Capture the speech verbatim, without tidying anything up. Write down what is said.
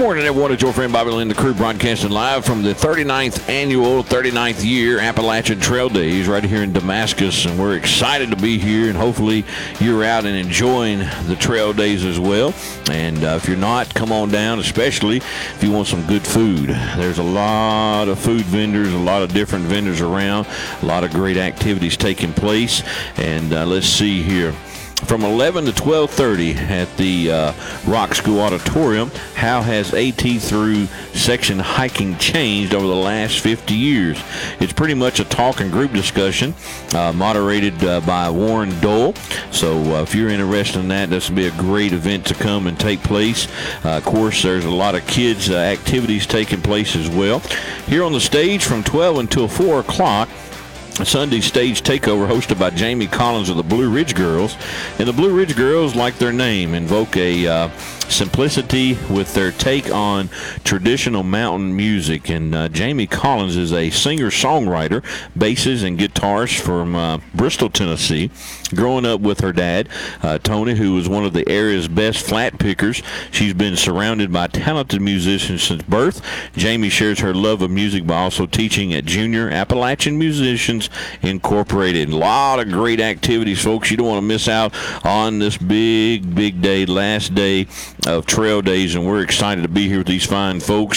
morning, everyone. It's your friend Bobby Lynn, the crew, broadcasting live from the thirty-ninth annual, thirty-ninth year Appalachian Trail Days right here in Damascus. And we're excited to be here, and hopefully you're out and enjoying the trail days as well. And uh, if you're not, come on down, especially if you want some good food. There's a lot of food vendors, a lot of different vendors around, a lot of great activities taking place. And uh, let's see here. From eleven to twelve thirty at the uh, Rock School Auditorium, how has AT through section hiking changed over the last fifty years? It's pretty much a talk and group discussion uh, moderated uh, by Warren Dole. So uh, if you're interested in that, this will be a great event to come and take place. Uh, of course, there's a lot of kids' uh, activities taking place as well. Here on the stage from twelve until four o'clock, a Sunday stage takeover hosted by Jamie Collins of the Blue Ridge Girls. And the Blue Ridge Girls, like their name, invoke a uh, simplicity with their take on traditional mountain music. And uh, Jamie Collins is a singer-songwriter, basses and guitars from uh, Bristol, Tennessee. Growing up with her dad, uh, Tony, who was one of the area's best flat pickers, she's been surrounded by talented musicians since birth. Jamie shares her love of music by also teaching at Junior Appalachian Musicians Incorporated. A lot of great activities, folks. You don't want to miss out on this big, big day, last day of trail days, and we're excited to be here with these fine folks.